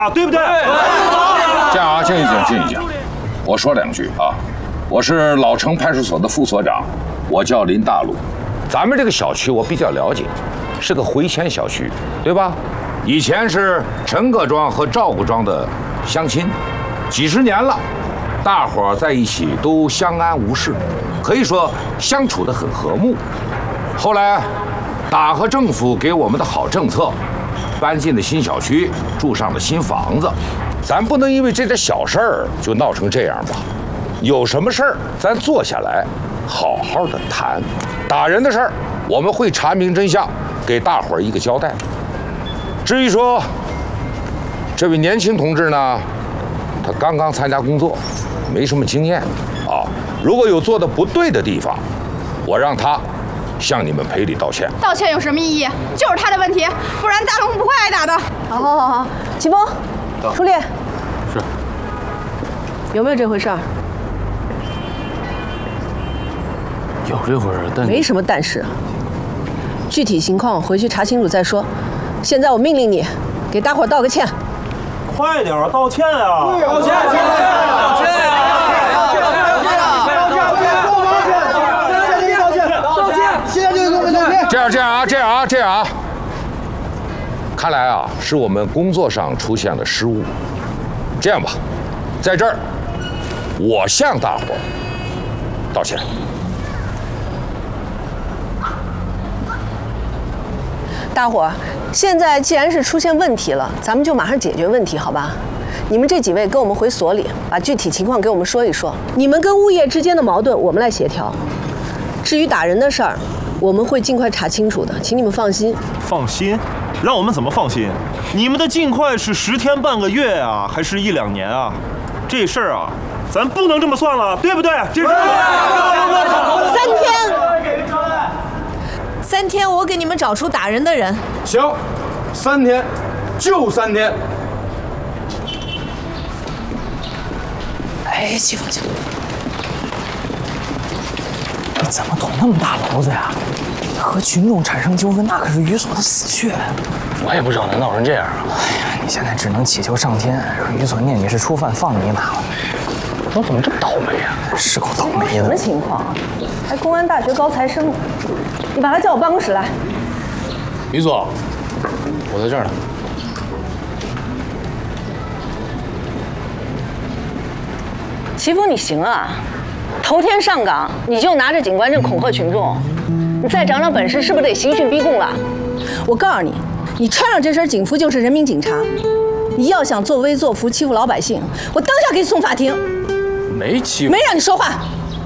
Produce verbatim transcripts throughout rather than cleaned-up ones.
啊，对不对？ 这样啊，静一静，静一静。我说两句啊，我是老城派出所的副所长，我叫林大鲁。咱们这个小区我比较了解，是个回迁小区，对吧？以前是陈各庄和赵各庄的乡亲，几十年了，大伙儿在一起都相安无事，可以说相处得很和睦。后来，党和政府给我们的好政策，搬进了新小区，住上了新房子。咱不能因为这点小事儿就闹成这样吧？有什么事儿，咱坐下来，好好的谈。打人的事儿，我们会查明真相，给大伙儿一个交代。至于说这位年轻同志呢，他刚刚参加工作，没什么经验啊。如果有做的不对的地方，我让他向你们赔礼道歉。 道歉有什么意义？就是他的问题，不然大龙不会挨打的。 好，好，好，好，齐峰，书立， 是， 有没有这回事儿？ 有这回事，但没什么但是，具体情况回去查清楚再说。现在我命令你，给大伙儿道个歉。 快点道歉啊！ 道歉！道歉！道歉！现在就给我们道歉！ 这样，这样啊，这样啊，这样啊。看来啊，是我们工作上出现了失误。这样吧，在这儿，我向大伙儿道歉。 大伙儿，现在既然是出现问题了，咱们就马上解决问题，好吧？你们这几位跟我们回所里，把具体情况给我们说一说。你们跟物业之间的矛盾，我们来协调。至于打人的事儿，我们会尽快查清楚的，请你们放心。 放心？让我们怎么放心？你们的尽快是十天半个月啊，还是一两年啊？这事儿啊，咱不能这么算了，对不对？这事儿三天。三天，我给你们找出打人的人。 行，三天，就三天。 哎，齐峰，齐峰，你怎么捅那么大娄子呀？和群众产生纠纷，那可是于所的死穴。 我也不知道能闹成这样啊！ 哎呀，你现在只能祈求上天，让于所念你是初犯，放你一马。 我怎么这么倒霉啊？ 是够倒霉的。 什么情况？还公安大学高材生？你把他叫我办公室来。 于所，我在这儿呢。 齐峰，你行啊！头天上岗你就拿着警官证恐吓群众，你再长长本事，是不是得刑讯逼供了？我告诉你，你穿上这身警服就是人民警察。你要想作威作福欺负老百姓，我当下给你送法庭。 没欺负， 没让你说话。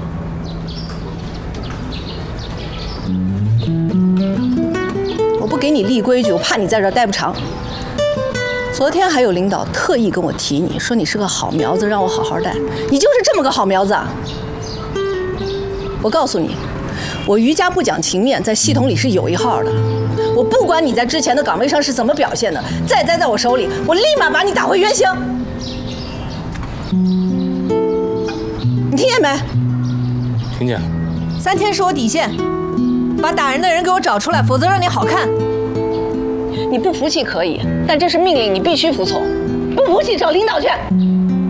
我不给你立规矩，我怕你在这儿待不长。昨天还有领导特意跟我提你，说你是个好苗子，让我好好带。你就是这么个好苗子啊！我告诉你，我于家不讲情面，在系统里是有一号的。我不管你在之前的岗位上是怎么表现的，再栽在我手里，我立马把你打回原形。你听见没？ 听见。 三天是我底线，把打人的人给我找出来，否则让你好看。 你不服气可以，但这是命令，你必须服从。不服气找领导去。